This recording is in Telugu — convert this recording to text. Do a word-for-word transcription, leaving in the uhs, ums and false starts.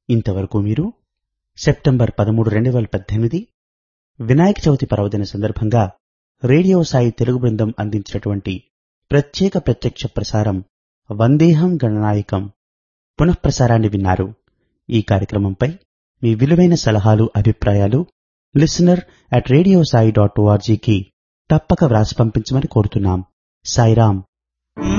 ఇంతవరకు మీరు సెప్టెంబర్ పదమూడు రెండు వేల పద్దెనిమిది వినాయక చవితి పర్వదిన సందర్భంగా రేడియో సాయి తెలుగు బృందం అందించినటువంటి ప్రత్యేక ప్రత్యక్ష ప్రసారం వందేహం గణనాయకం పునఃప్రసారాన్ని విన్నారు. ఈ కార్యక్రమంపై మీ విలువైన సలహాలు అభిప్రాయాలు listener at radio Sai dot ఓఆర్జీకి తప్పక వ్రాసి పంపించమని కోరుతున్నాం. సాయిరాం.